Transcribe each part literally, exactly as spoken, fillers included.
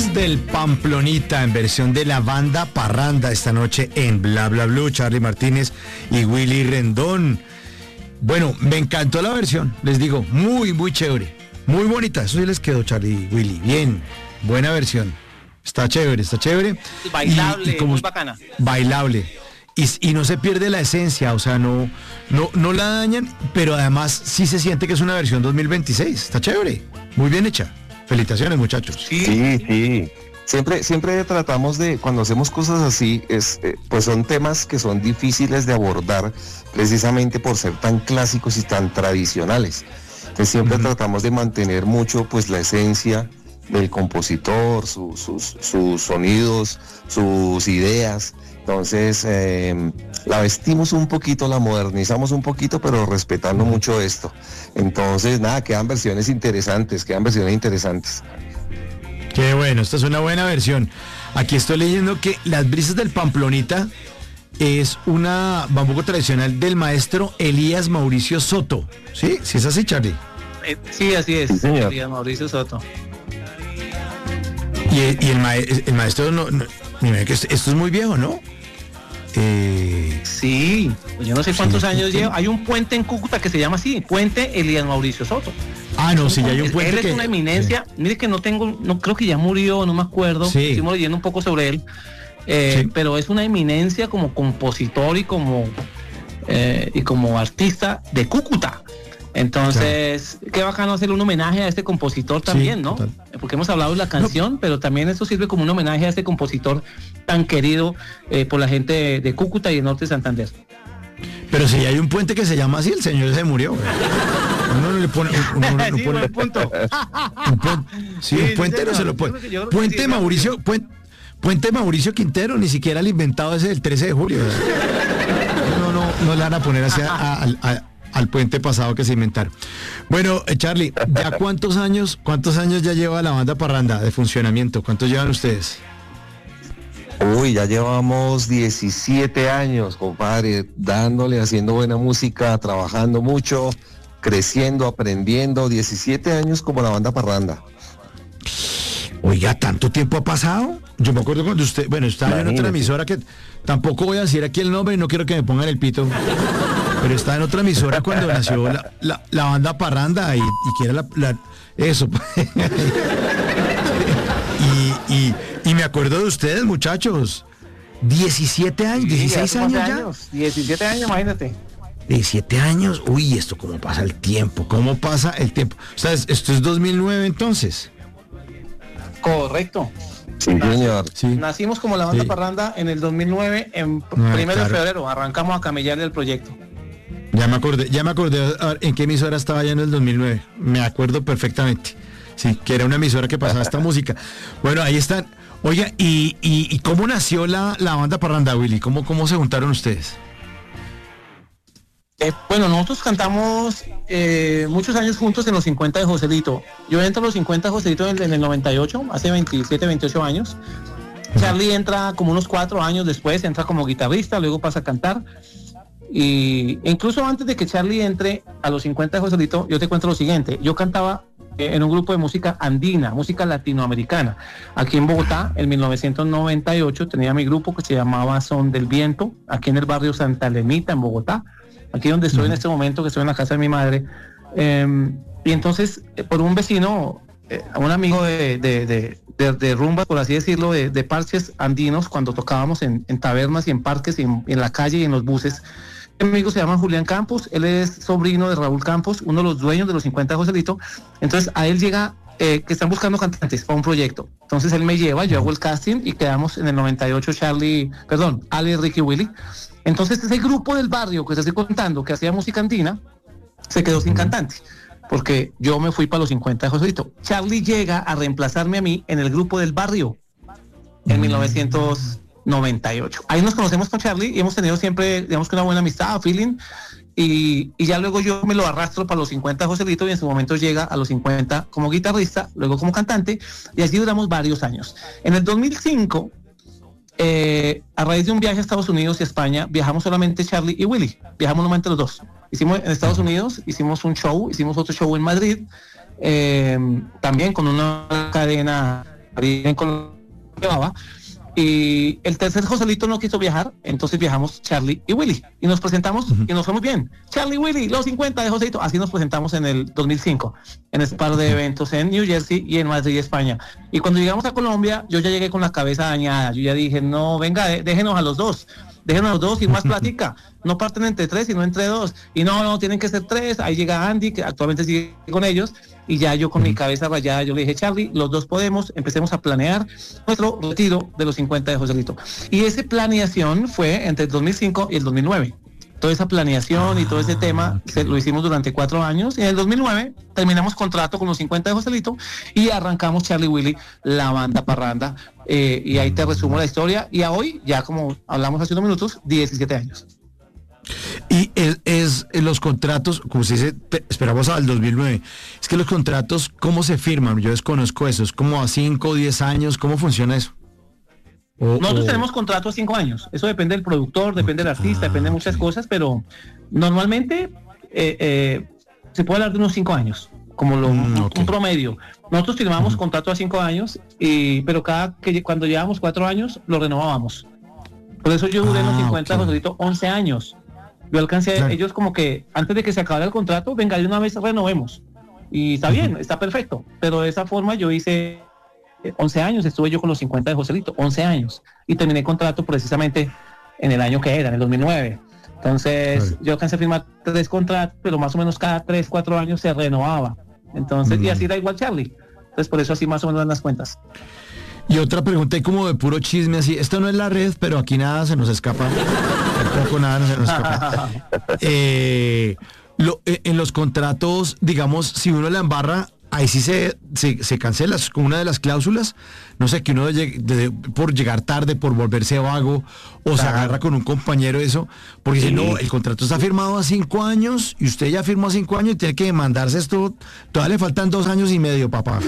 Brisas del Pamplonita en versión de la banda Parranda esta noche en Bla Bla Blue, Charly Martínez y Willy Rendón. Bueno, me encantó la versión, les digo, muy, muy chévere, muy bonita, eso sí les quedó, Charly y Willy, bien, buena versión, está chévere, está chévere. Bailable, y, y como, muy bacana. Bailable. Y, y no se pierde la esencia, o sea, no, no, no la dañan, pero además sí se siente que es una versión dos mil veintiséis, está chévere, muy bien hecha. Felicitaciones, muchachos. Sí, sí, sí. Siempre, siempre tratamos de, cuando hacemos cosas así, es, eh, pues son temas que son difíciles de abordar precisamente por ser tan clásicos y tan tradicionales. Entonces siempre uh-huh. tratamos de mantener mucho pues la esencia del compositor, su, sus, sus sonidos, sus ideas. Entonces eh, la vestimos un poquito, la modernizamos un poquito, pero respetando mucho esto. Entonces nada, quedan versiones interesantes, quedan versiones interesantes. Qué bueno, esta es una buena versión. Aquí estoy leyendo que Las Brisas del Pamplonita es una bambuco tradicional del maestro Elías Mauricio Soto. ¿Sí? ¿Sí es así, Charly? Eh, sí, así es, sí, Elías Mauricio Soto. Y, y el, ma el maestro, no, no, que esto, esto es muy viejo, ¿no? Eh, sí, yo no sé cuántos sí, años lleva. Hay un puente en Cúcuta que se llama así, Puente Elías Mauricio Soto. Ah, no, sí, ya hay un puente. Él es que... una eminencia. Sí. Mire que no tengo, no creo que ya murió, no me acuerdo. Sí. Estuvimos leyendo un poco sobre él. Eh, sí. Pero es una eminencia como compositor y como eh, y como artista de Cúcuta. Entonces, claro. Qué bacano hacer un homenaje a este compositor también, sí, ¿no? Total. Porque hemos hablado de la canción, no. Pero también eso sirve como un homenaje a este compositor tan querido eh, por la gente de, de Cúcuta y el norte de Santander. Pero si hay un puente que se llama así, el señor se murió. Uno no le pone, uno no sí, pone un punto. Un puente, sí, sí, un puente no se lo pone. Puente Mauricio, puente, puente Mauricio Quintero, ni siquiera el inventado ese del trece de julio. No, no, no le van a poner así a, a, a, al puente pasado que se inventaron. Bueno, eh, Charly, ¿ya cuántos años, cuántos años ya lleva la banda Parranda de funcionamiento? ¿Cuántos llevan ustedes? Uy, ya llevamos diecisiete años, compadre, dándole, haciendo buena música, trabajando mucho, creciendo, aprendiendo, diecisiete años como la banda Parranda. Oiga, ¿tanto tiempo ha pasado? Yo me acuerdo cuando usted, bueno, estaba en otra emisora que tampoco voy a decir aquí el nombre, no quiero que me pongan el pito, pero estaba en otra emisora cuando nació la, la, la banda Parranda y, y que era la, la eso. y, y, y me acuerdo de ustedes, muchachos. diecisiete años, sí, dieciséis años ya. Años, diecisiete años, imagínate. diecisiete años, uy, esto cómo pasa el tiempo, cómo pasa el tiempo. O sea, esto es dos mil nueve entonces. Correcto. Sí, señor. Sí. Nacimos como la banda sí. Parranda en el dos mil nueve, en ah, primero claro. de febrero, arrancamos a camellarle el proyecto. Ya me acordé, ya me acordé en qué emisora estaba ya en el dos mil nueve, me acuerdo perfectamente. Sí, que era una emisora que pasaba esta música. Bueno, ahí están. Oiga, ¿y, y, y cómo nació la, la banda Parranda, Willy? ¿Cómo, cómo se juntaron ustedes? Eh, bueno, nosotros cantamos eh, muchos años juntos en los cincuenta de Joselito. Yo entro a los cincuenta de Joselito en, en el noventa y ocho, hace veintisiete, veintiocho años. Charly entra como unos cuatro años después, entra como guitarrista, luego pasa a cantar. Y incluso antes de que Charly entre a los cincuenta de Joselito, yo te cuento lo siguiente. Yo cantaba eh, en un grupo de música andina, música latinoamericana. Aquí en Bogotá, en mil novecientos noventa y ocho, tenía mi grupo que se llamaba Son del Viento, aquí en el barrio Santa Elenita, en Bogotá. Aquí donde estoy en este momento, que estoy en la casa de mi madre. Eh, y entonces, eh, por un vecino, eh, un amigo de, de, de, de, de rumba, por así decirlo, de, de parches andinos, cuando tocábamos en, en tabernas y en parques y en, en la calle y en los buses. Mi amigo se llama Julián Campos, él es sobrino de Raúl Campos, uno de los dueños de los cincuenta de Joselito. Entonces, a él llega, eh, que están buscando cantantes para un proyecto. Entonces, él me lleva, yo hago el casting y quedamos en el noventa y ocho Charly, perdón, Ale, Ricky, Willy. Entonces ese grupo del barrio que te estoy contando que hacía música andina se quedó sin cantante porque yo me fui para los cincuenta de Joselito. Charly llega a reemplazarme a mí en el grupo del barrio en mil novecientos noventa y ocho. Ahí nos conocemos con Charly y hemos tenido siempre, digamos que una buena amistad, feeling, y, y ya luego yo me lo arrastro para los cincuenta de Joselito y en su momento llega a los cincuenta como guitarrista, luego como cantante, y así duramos varios años. En el dos mil cinco, Eh, a raíz de un viaje a Estados Unidos y España, viajamos solamente Charly y Willy, viajamos solamente los dos. Hicimos en Estados Unidos, hicimos un show, hicimos otro show en Madrid, eh, también con una cadena en Colombia. Y el tercer Joselito no quiso viajar, entonces viajamos Charlie y Willy y nos presentamos uh-huh. y nos fue muy bien. Charlie y Willy, los cincuenta de Joselito, así nos presentamos en el dos mil cinco en ese par de eventos en New Jersey y en Madrid, España. Y cuando llegamos a Colombia, yo ya llegué con la cabeza dañada, yo ya dije, no, venga, déjenos a los dos, déjenos a los dos y más plática, no parten entre tres sino entre dos, y no, no, tienen que ser tres. Ahí llega Andy, que actualmente sigue con ellos, y ya yo con mi cabeza rayada, yo le dije, Charlie, los dos podemos, empecemos a planear nuestro retiro de los cincuenta de Joselito. Y esa planeación fue entre el dos mil cinco y el dos mil nueve. Toda esa planeación y todo ese tema se, lo hicimos durante cuatro años, y en el dos mil nueve terminamos contrato con los cincuenta de Joselito y arrancamos Charlie Willy, la banda parranda, eh, y ahí te resumo la historia, y a hoy, ya como hablamos hace unos minutos, diecisiete años. Y es, es los contratos, como se dice, te, esperamos al dos mil nueve, es que los contratos, ¿cómo se firman? Yo desconozco eso, es como a cinco o diez años, ¿cómo funciona eso? O, Nosotros o... tenemos contrato a cinco años, eso depende del productor, depende del artista, ah, depende de muchas okay. cosas, pero normalmente eh, eh, se puede hablar de unos cinco años, como lo, mm, un, okay. un promedio. Nosotros firmamos uh-huh. contrato a cinco años, y, pero cada que cuando llevábamos cuatro años, lo renovábamos. Por eso yo duré en ah, los cincuenta okay. Joselito once años. Yo alcancé, claro. ellos como que antes de que se acabara el contrato, venga, de una vez renovemos. Y está uh-huh. bien, está perfecto. Pero de esa forma yo hice once años, estuve yo con los cincuenta de Joselito, once años. Y terminé el contrato precisamente en el año que era, en el dos mil nueve. Entonces, claro. yo alcancé a firmar tres contratos, pero más o menos cada tres, cuatro años se renovaba. Entonces, uh-huh. y así era igual Charlie. Entonces, por eso así más o menos dan las cuentas. Y otra pregunta, y como de puro chisme así, esto no es la red, pero aquí nada se nos escapa, tampoco nada se nos escapa. Eh, lo, eh, en los contratos, digamos, si uno la embarra, ahí sí se, se, se cancela con una de las cláusulas, no sé, que uno de, de, por llegar tarde, por volverse vago, o se agarra con un compañero eso, porque sí. si no, el contrato está firmado a cinco años, y usted ya firmó a cinco años y tiene que demandarse esto, todavía le faltan dos años y medio, papá.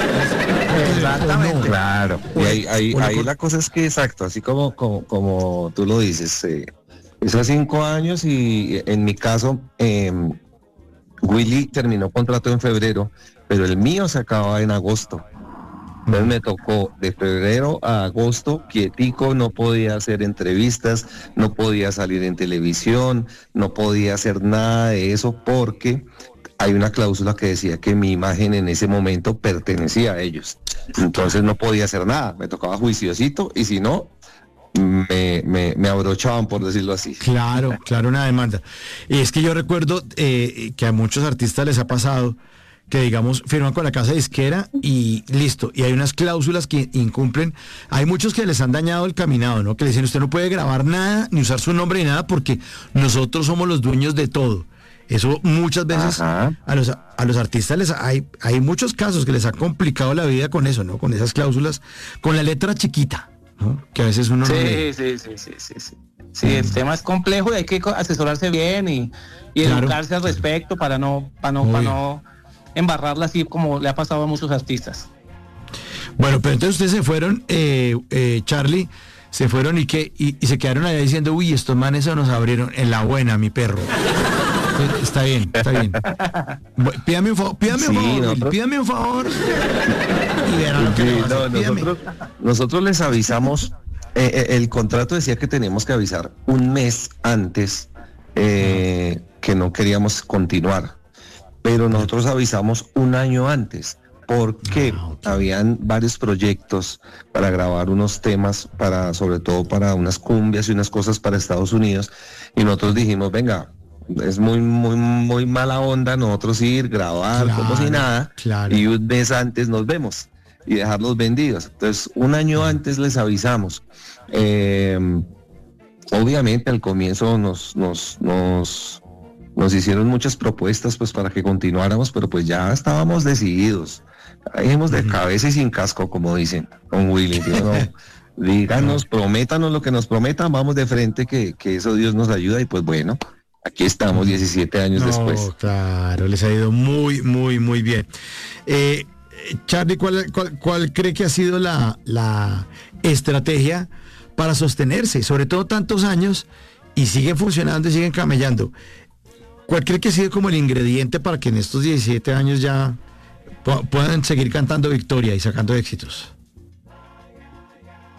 Exactamente. No, claro. Y ahí, ahí, ahí la cosa es que, exacto, así como, como, como tú lo dices, eh, esos cinco años, y en mi caso, eh, Willy terminó contrato en febrero, pero el mío se acababa en agosto. Entonces me tocó de febrero a agosto quietico, no podía hacer entrevistas, no podía salir en televisión, no podía hacer nada de eso, porque hay una cláusula que decía que mi imagen en ese momento pertenecía a ellos. Entonces no podía hacer nada, me tocaba juiciosito, y si no, me, me, me abrochaban, por decirlo así. Claro, claro, una demanda. Y es que yo recuerdo eh, que a muchos artistas les ha pasado que, digamos, firman con la casa disquera y listo, y hay unas cláusulas que incumplen. Hay muchos que les han dañado el caminado, ¿no? Que le dicen, usted no puede grabar nada, ni usar su nombre ni nada, porque nosotros somos los dueños de todo. Eso muchas veces Ajá. a los a los artistas les hay hay muchos casos que les ha complicado la vida con eso, ¿no? Con esas cláusulas, con la letra chiquita, ¿no? Que a veces uno sí, no lee. Sí, sí, sí, sí, sí. Sí, mm. el tema es complejo y hay que asesorarse bien y, y claro. educarse al respecto para no para no para no embarrarla así como le ha pasado a muchos artistas. Bueno, pero entonces ustedes se fueron, eh, eh, Charlie, se fueron y que y, y se quedaron allá diciendo, uy, estos manes se nos abrieron en la buena, mi perro. Está bien, está bien. Pídame un favor, pídame un favor, sí, nosotros... pídame un favor. Y verán lo que sí, no, nosotros, nosotros les avisamos, eh, el contrato decía que teníamos que avisar un mes antes eh, que no queríamos continuar, pero nosotros avisamos un año antes, porque ah, okay. habían varios proyectos para grabar unos temas, para sobre todo para unas cumbias y unas cosas para Estados Unidos, y nosotros dijimos, venga, es muy muy muy mala onda nosotros ir, grabar claro, como si nada, claro. y un mes antes nos vemos y dejarlos vendidos. Entonces un año antes les avisamos. Eh, obviamente al comienzo nos nos nos nos hicieron muchas propuestas pues para que continuáramos, pero pues ya estábamos decididos, caímos de uh-huh. cabeza y sin casco, como dicen con Willy. No, díganos, prométanos lo que nos prometan, vamos de frente, que, que eso Dios nos ayuda, y pues bueno, aquí estamos diecisiete años no, después. Claro, les ha ido muy, muy, muy bien. Eh, Charlie, ¿cuál, cuál, ¿cuál cree que ha sido la, la estrategia para sostenerse, sobre todo tantos años, y siguen funcionando y siguen camellando? ¿Cuál cree que ha sido como el ingrediente para que en estos diecisiete años ya pu- puedan seguir cantando victoria y sacando éxitos?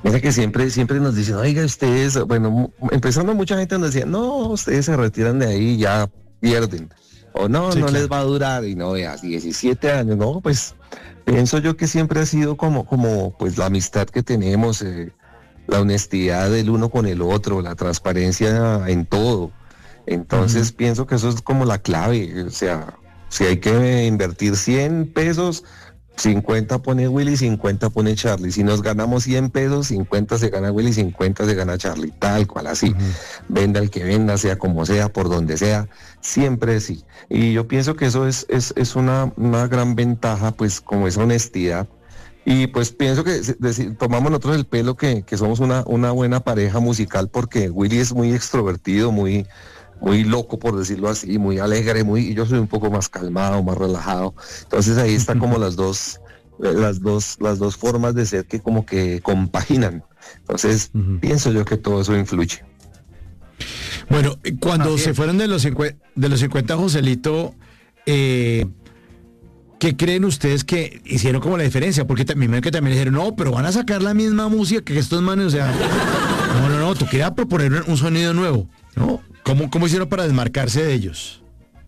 Mira que siempre, siempre nos dicen, oiga, ustedes, bueno, empezando mucha gente nos decía, no, ustedes se retiran de ahí, ya pierden. O no, sí, no claro. les va a durar, y no, veas, diecisiete años, no, pues pienso yo que siempre ha sido como, como pues la amistad que tenemos, eh, la honestidad del uno con el otro, la transparencia en todo. Entonces uh-huh. pienso que eso es como la clave, o sea, si hay que invertir cien pesos, cincuenta pone Willy, cincuenta pone Charlie. Si nos ganamos cien pesos, cincuenta se gana Willy, cincuenta se gana Charlie, tal cual así. Uh-huh. Venda el que venda, sea como sea, por donde sea, siempre sí. Y yo pienso que eso es, es, es una, una gran ventaja, pues como esa honestidad. Y pues pienso que decir, tomamos nosotros el pelo que, que somos una, una buena pareja musical, porque Willy es muy extrovertido, muy... muy loco, por decirlo así, muy alegre, muy, y yo soy un poco más calmado, más relajado. Entonces ahí están como las dos, las dos, las dos formas de ser que como que compaginan. Entonces uh-huh. pienso yo que todo eso influye. Bueno, cuando Así se es. fueron de los cincuenta, de los cincuenta, Joselito, eh, ¿qué creen ustedes que hicieron como la diferencia? Porque también que también dijeron, no, pero van a sacar la misma música que estos manes, o sea, no, no, no, tú querías proponer un sonido nuevo, ¿no? ¿Cómo, ¿Cómo hicieron para desmarcarse de ellos?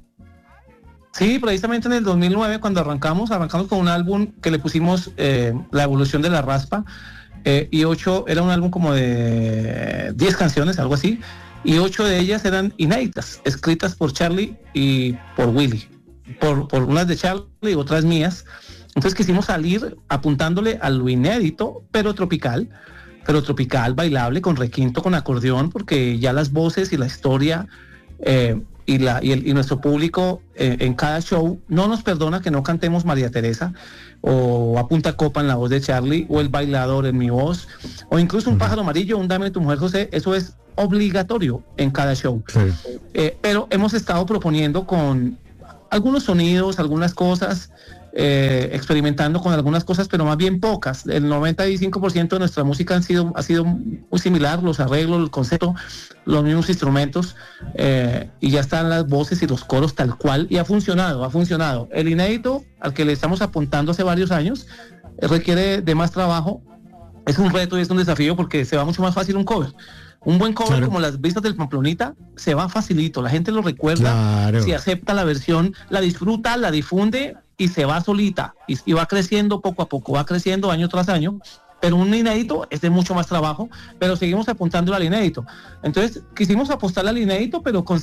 Sí, precisamente en el dos mil nueve, cuando arrancamos, arrancamos con un álbum que le pusimos eh, La Evolución de la Raspa, eh, y ocho, era un álbum como de diez canciones, algo así, y ocho de ellas eran inéditas, escritas por Charlie y por Willy, por, por unas de Charlie y otras mías. Entonces quisimos salir apuntándole a lo inédito, pero tropical, pero tropical, bailable, con requinto, con acordeón, porque ya las voces y la historia eh, y, la, y, el, y nuestro público eh, en cada show no nos perdona que no cantemos María Teresa o A Punta Copa en la voz de Charlie, o El Bailador en mi voz, o incluso Un Pájaro Amarillo, Un Dame de tu Mujer José. Eso es obligatorio en cada show. Sí. Eh, pero hemos estado proponiendo con algunos sonidos, algunas cosas, Eh, experimentando con algunas cosas, pero más bien pocas. El noventa y cinco por ciento de nuestra música han sido, ha sido muy similar, los arreglos, el concepto, los mismos instrumentos, eh, y ya están las voces y los coros tal cual, y ha funcionado, ha funcionado. El inédito, al que le estamos apuntando hace varios años, eh, requiere de más trabajo, es un reto y es un desafío, porque se va mucho más fácil un cover. Un buen cover, claro, como Las Vistas del Pamplonita, se va facilito, la gente lo recuerda, claro, si acepta la versión, la disfruta, la difunde y se va solita, y, y va creciendo poco a poco, va creciendo año tras año. Pero un inédito es de mucho más trabajo, pero seguimos apuntando al inédito. Entonces quisimos apostar al inédito, pero con